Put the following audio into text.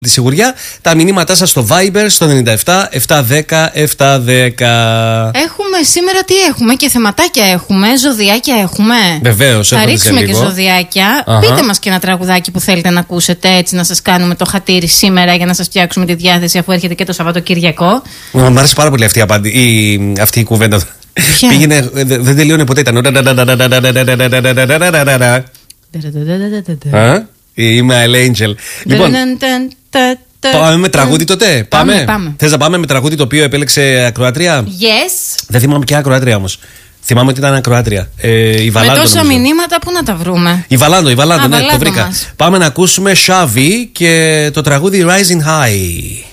Τη σιγουριά, τα μηνύματά σας στο Viber στο 97 710 710. Έχουμε σήμερα τι έχουμε και θεματάκια έχουμε, ζωδιάκια έχουμε. Βεβαίως, θα ρίξουμε και ζωδιάκια. Πείτε μας και ένα τραγουδάκι που θέλετε να ακούσετε, έτσι να σας κάνουμε το χατήρι σήμερα για να σας φτιάξουμε τη διάθεση αφού έρχεται και το Σαββατοκύριακο. Μου άρεσε πάρα πολύ αυτή η κουβέντα. Πήγαινε, δεν τελείωνε ποτέ. Ήταν. Η My Angel. Λοιπόν, πάμε με τραγούδι τότε. Πάμε. Θες να πάμε με τραγούδι το οποίο επέλεξε ακροάτρια? Yes. Δεν θυμάμαι ποια ακροάτρια όμως. Θυμάμαι ότι ήταν ακροάτρια. Η Βαλάντο. Με τόσα μηνύματα, πού να τα βρούμε? Η Βαλάντο, ναι, το βρήκα. Μας. Πάμε να ακούσουμε Xavi και το τραγούδι Rising High.